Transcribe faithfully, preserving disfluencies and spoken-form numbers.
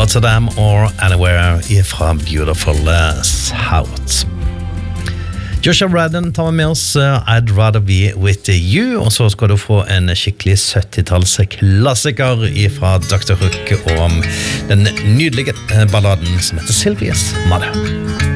Rotterdam or Anywhere fra Beautiful South. Joshua Radin tar med oss I'd Rather Be With You, og så skal du få en skikkelig syttitalls klassiker fra doktor Hook om den nydelige balladen som heter Sylvia's Mother.